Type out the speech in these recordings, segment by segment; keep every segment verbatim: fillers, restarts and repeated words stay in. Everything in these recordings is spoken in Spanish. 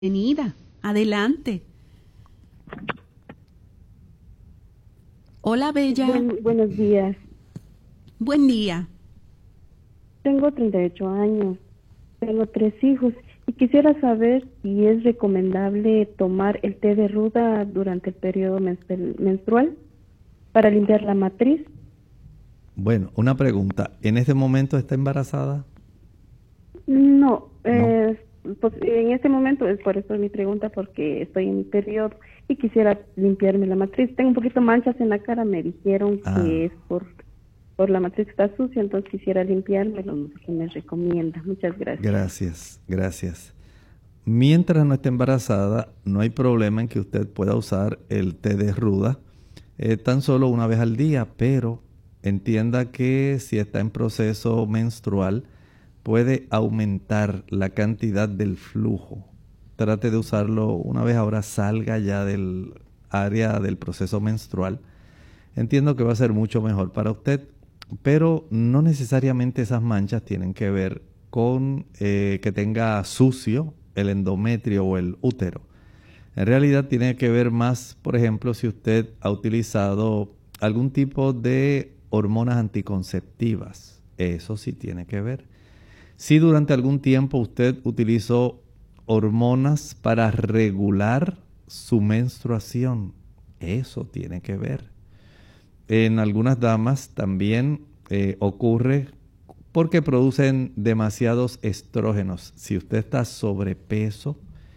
Bienvenida, adelante. Hola, Bella. Buen, buenos días. Buen día. Tengo treinta y ocho años, tengo tres hijos y quisiera saber si es recomendable tomar el té de ruda durante el periodo menstrual para limpiar la matriz. Bueno, una pregunta. ¿En este momento está embarazada? No, No. eh, pues en este momento es por eso mi pregunta, porque estoy en mi periodo y quisiera limpiarme la matriz. Tengo un poquito manchas en la cara, me dijeron Ah. que es por, por la matriz que está sucia, entonces quisiera limpiármelo, no sé qué me recomienda. Muchas gracias. Gracias, gracias. Mientras no esté embarazada, no hay problema en que usted pueda usar el té de ruda eh, tan solo una vez al día, pero entienda que si está en proceso menstrual, puede aumentar la cantidad del flujo. Trate de usarlo una vez ahora salga ya del área del proceso menstrual. Entiendo que va a ser mucho mejor para usted, pero no necesariamente esas manchas tienen que ver con eh, que tenga sucio el endometrio o el útero. En realidad tiene que ver más, por ejemplo, si usted ha utilizado algún tipo de hormonas anticonceptivas. Eso sí tiene que ver. Si durante algún tiempo usted utilizó hormonas para regular su menstruación, eso tiene que ver. En algunas damas también eh, ocurre porque producen demasiados estrógenos. Si usted está sobrepeso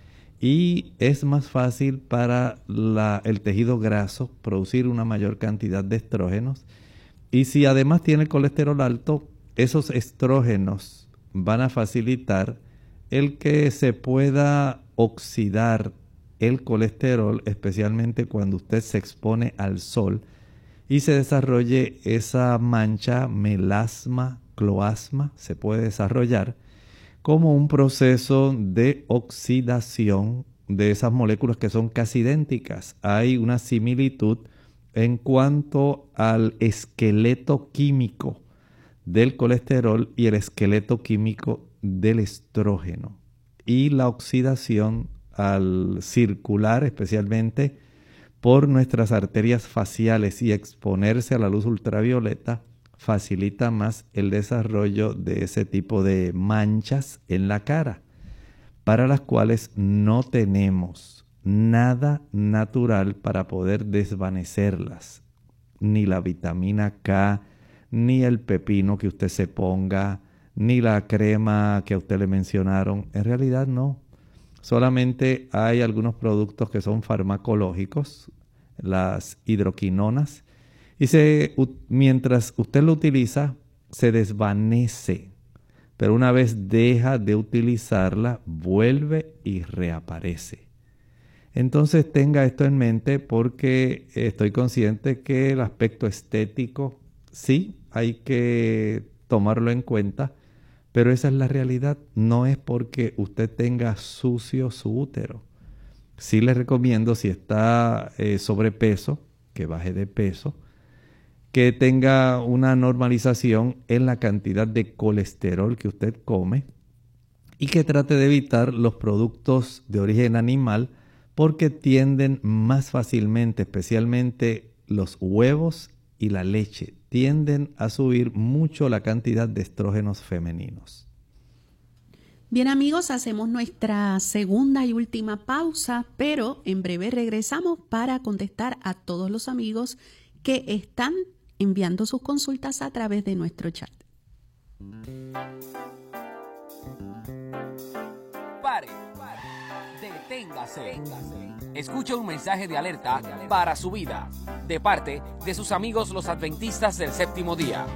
y es más fácil para la, el tejido graso producir una mayor cantidad de estrógenos, y si además tiene colesterol alto, esos estrógenos van a facilitar el que se pueda oxidar el colesterol, especialmente cuando usted se expone al sol y se desarrolle esa mancha, melasma, cloasma, se puede desarrollar como un proceso de oxidación de esas moléculas que son casi idénticas. Hay una similitud en cuanto al esqueleto químico del colesterol y el esqueleto químico del estrógeno. Y la oxidación al circular, especialmente por nuestras arterias faciales y exponerse a la luz ultravioleta, facilita más el desarrollo de ese tipo de manchas en la cara, para las cuales no tenemos nada natural para poder desvanecerlas. Ni la vitamina K, ni el pepino que usted se ponga, ni la crema que a usted le mencionaron. En realidad no. Solamente hay algunos productos que son farmacológicos, las hidroquinonas, y se, mientras usted lo utiliza, se desvanece. Pero una vez deja de utilizarla, vuelve y reaparece. Entonces tenga esto en mente, porque estoy consciente que el aspecto estético sí hay que tomarlo en cuenta, pero esa es la realidad. No es porque usted tenga sucio su útero. Sí le recomiendo, si está eh, sobrepeso, que baje de peso, que tenga una normalización en la cantidad de colesterol que usted come y que trate de evitar los productos de origen animal, porque tienden más fácilmente, especialmente los huevos y la leche, tienden a subir mucho la cantidad de estrógenos femeninos. Bien, amigos, hacemos nuestra segunda y última pausa, pero en breve regresamos para contestar a todos los amigos que están enviando sus consultas a través de nuestro chat. Pare, pare, deténgase. Escucha un mensaje de alerta para su vida, de parte de sus amigos los adventistas del séptimo día.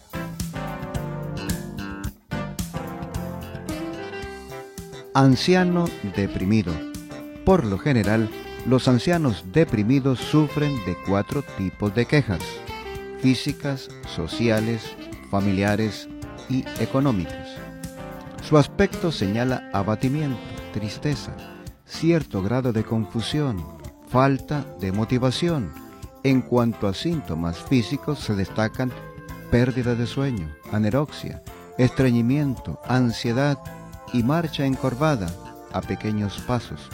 Anciano deprimido. Por lo general, los ancianos deprimidos sufren de cuatro tipos de quejas: físicas, sociales, familiares y económicas. Su aspecto señala abatimiento, tristeza, cierto grado de confusión, falta de motivación. En cuanto a síntomas físicos, se destacan pérdida de sueño, anorexia, estreñimiento, ansiedad y marcha encorvada, a pequeños pasos